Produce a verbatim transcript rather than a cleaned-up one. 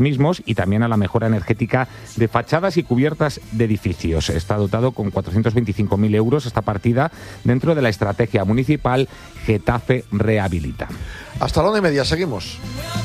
mismos y también a la mejora energética de fachadas y cubiertas de edificios. Está dotado con cuatrocientos veinticinco mil euros esta partida dentro de la estrategia municipal Getafe Rehabilita. Hasta la una y media, seguimos.